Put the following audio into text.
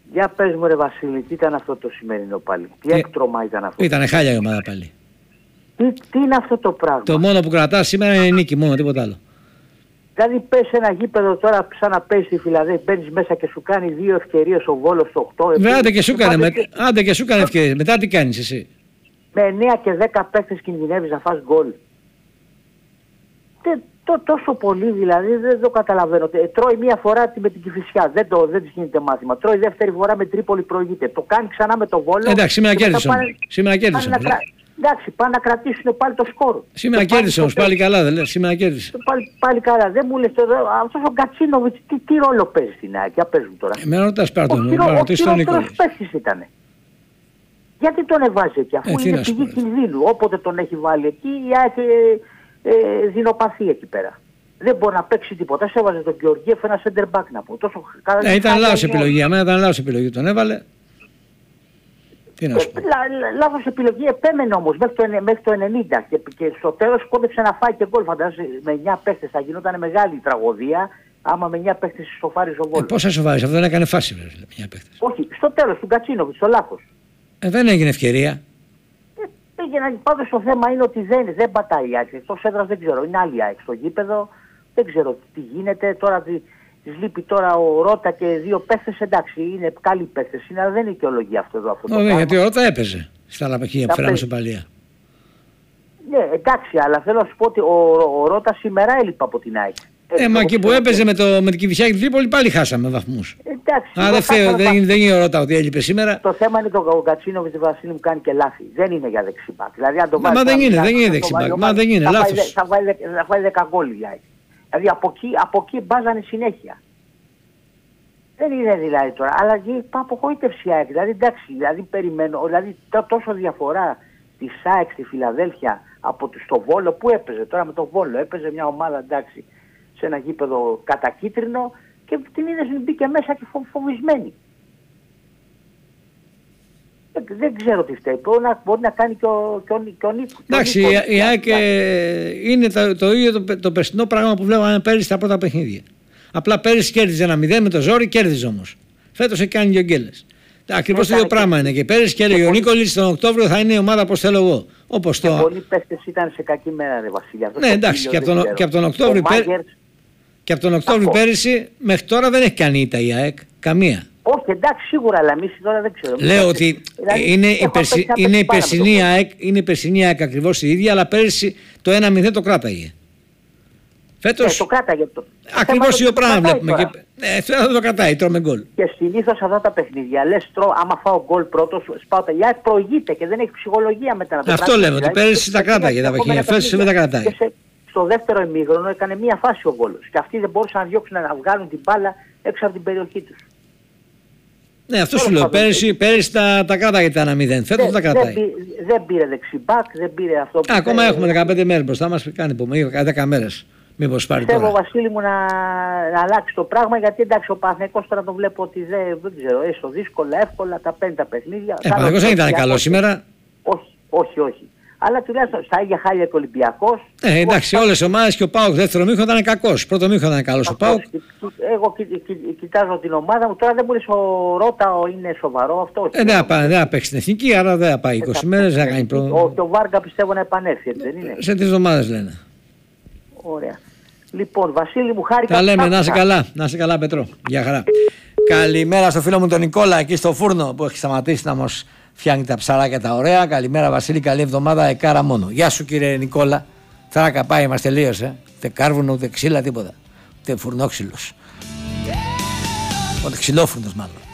Για πες μου ρε Βασίλη, τι ήταν αυτό το σημερινό πάλι? Τι έκτρωμα ήταν αυτό? Ήτανε χάλια η ομάδα πάλι. Τι είναι αυτό το πράγμα? Το μόνο που κρατάς σήμερα είναι η νίκη, μόνο τίποτα άλλο. Δηλαδή πες ένα γήπεδο τώρα σαν να πες στη Φιλαδέλφια, μπαίνεις μέσα και σου κάνει 2 ευκαιρίες ο Βόλος στο 8. Βέβαια, άντε και σου έκανε ευκαιρίες. Μετά τι κάνεις εσύ? Με 9 και 10 παίκτες κινδυνεύεις να φας γκολ. Τόσο πολύ δηλαδή δεν το καταλαβαίνω. Τρώει μία φορά με την Κηφισιά, δεν της γίνεται μάθημα. Τρώει δεύτερη φορά με Τρίπολη, προηγείται. Το κάνει ξανά με το Βόλο. Εντάξει, σήμερα κέρδισε όμως. Εντάξει, πάνε να κρατήσουν πάλι το σκορ. Σήμερα κέρδισε όμως, πάλι καλά δεν λες? Σήμερα κέρδισε. Πάλι καλά. Δεν μου λες τώρα, αυτός ο Γκατσίνοβιτς τι ρόλο παίζει στην ΑΕΚ? Για παίζουν τώρα. Εμένα ρωτάς πάρ' τον, ο χειρότερος παίκτης ήτανε. Γιατί τον εβάζει εκεί, αφού είναι πηγή κινδύνου? Όποτε τον έχει βάλει εκεί, η ΑΕΚ δεινοπαθεί εκεί πέρα. Δεν μπορεί να παίξει τίποτα. Σε έβαζε τον Γεωργιέφ ένα center back να πω. Ήταν λάθος επιλογή. Αμένα ήταν λάθος επιλογή. Τον έβαλε. Τι να σου πω. Λάθος επιλογή, επέμενε όμως μέχρι το 90 και στο τέλος κόντεψε να φάει και γκολ. Φαντάζεσαι με 9 παίχτες θα γινόταν μεγάλη τραγωδία άμα με 9 παίχτες σοφάριζε ο Βόλος. Πώς θα σοφάριζε, αυτό δεν έκανε φάση με 9 παίχτες. Όχι, στο τέλος του Γκατσίνοβιτς, στο λάθος. Δεν έγινε ευκαιρία. Πάντως το θέμα είναι ότι δεν πατάει η ΑΕΚ. Εκτός έδρας δεν ξέρω, είναι άλλη ΑΕΚ στο γήπεδο. Δεν ξέρω τι γίνεται τώρα. Της λείπει τώρα ο Ρώτα και 2 παίχτες, εντάξει, είναι καλοί παίχτες, αλλά δεν είναι δικαιολογία αυτό εδώ. Όχι, γιατί ο Ρώτα έπαιζε στα λαπακία που φέραμε σοπαλία. Ναι, εντάξει, αλλά θέλω να σου πω ότι ο Ρώτα σήμερα έλειπε από την ΑΕΚ. Μα εκεί που έπαιζε με την Κηφισιά και την Τρίπολη πάλι χάσαμε βαθμούς. Εντάξει. Δεν είναι ο Ρώτα ότι έλειπε σήμερα. Το θέμα είναι το Γκατσίνοβιτς Βασίλη μου κάνει και λάθη. Δεν είναι για δεξιμπάκ. Δηλαδή αν το βάλει. Μα δεν είναι δεξιμπάκ. Μα δεν είναι, λάθος. Θα βάλει 10 γκολ η ΑΕΚ. Δηλαδή από εκεί μπάζανε συνέχεια. Δεν είναι δηλαδή τώρα, αλλά υπάρχει απογοήτευση ΑΕΚ. Δηλαδή εντάξει, δηλαδή περιμένω, δηλαδή τόσο διαφορά της ΑΕΚ στη Φιλαδέλφια στο Βόλο που έπαιζε. Τώρα με το Βόλο έπαιζε μια ομάδα εντάξει σε ένα γήπεδο κατακίτρινο και την είδες μπήκε μέσα και φοβισμένη. Δεν ξέρω τι φταίει. Μπορεί να κάνει και ο Νίκος. Εντάξει, η ΑΕΚ είναι το ίδιο το περσινό πράγμα που βλέπαμε πέρυσι στα πρώτα παιχνίδια. Απλά πέρυσι κέρδιζε 1-0 με το ζόρι, κέρδιζε όμως. Φέτος έχει κάνει δύο γκέλες. Ακριβώς το ίδιο πράγμα είναι. Και πέρυσι και έλεγε ο Νίκολης τον Οκτώβριο θα είναι η ομάδα όπως θέλω εγώ. Όπως το. Πολλοί παίχτες ήταν σε κακή μέρα, ρε Βασίλη. Ναι, εντάξει, και από τον Οκτώβριο πέρυσι μέχρι τώρα δεν έχει κάνει ήττα η ΑΕΚ. Καμία. Όχι, εντάξει, σίγουρα, αλλά εμείς τώρα δεν ξέρω. Λέω ότι είναι η περσινή ΑΕΚ ακριβώς η ίδια, αλλά πέρυσι το 1-0 το κράταγε. Φέτος το κράταγε αυτό. Ακριβώς το ίδιο πράγμα βλέπουμε. Δεν το κρατάει, τρώμε γκολ. Και συνήθως αυτά τα παιχνίδια λες άμα φάω γκολ πρώτος, σπάω τα γυάλια, προηγείται και δεν έχει ψυχολογία μετά να το αυτό λέμε, ότι πέρυσι τα κράταγε τα παιχνίδια, φέτος δεν τα κρατάει. Στο δεύτερο ημίχρονο έκανε μία φάση ο Βόλος και αυτοί δεν μπορούσαν να διώξουν να βγάλουν την μπάλα έξω από την περιοχή τους. Ναι, αυτό σου λέω. Πέρυσι τα κράταγε τα 1-0. Φέτος τα κρατάει. Δεν πήρε δεξιμπάκ, δεν πήρε αυτό που. Ακόμα έχουμε 15 μέρες μπροστά μας, κάνει υπομονή, 10 μέρες. Μήπως πάρει τώρα. Πιστεύω, Βασίλη μου, να αλλάξει το πράγμα, γιατί εντάξει ο Παναθηναϊκός τώρα το βλέπω ότι δεν ξέρω, έστω δύσκολα, εύκολα τα 5 παιχνίδια. Ο Παναθηναϊκός δεν ήταν καλό σήμερα. Όχι. Αλλά τουλάχιστον στα ίδια χάλια και ο Ολυμπιακός. Εντάξει, όλες οι ομάδες και ο ΠΑΟΚ δεύτερο μήχρονο ήταν κακός. Πρώτο μήχρονο ήταν καλός ο ΠΑΟΚ. Εγώ κοιτάζω την ομάδα μου, τώρα δεν μου λες ο Ρώτα είναι σοβαρό αυτό. Δεν θα παίξει την εθνική, άρα δεν θα πάει 20 μέρες, δεν θα κάνει πρόβλημα. Το Βάργα πιστεύω να επανέλθει, δεν είναι. Σε 3 εβδομάδες λένε. Ωραία. Λοιπόν, Βασίλη μου, χάρηκα. Τα λέμε, να είσαι καλά, Πετρό. Γεια χαρά. Καλημέρα στο φίλο μου τον Νικόλα εκεί στο φούρνο που έχει σταματήσει να μας φτιάχνει τα ψαράκια τα ωραία. Καλημέρα, Βασίλη, καλή εβδομάδα, εκάρα μόνο. Γεια σου, κύριε Νικόλα. Θράκα πάει, μας τελείωσε. Ούτε κάρβουνο, ούτε ξύλα, τίποτα. Ούτε φουρνόξυλος. Ούτε ξυλόφουρνος μάλλον.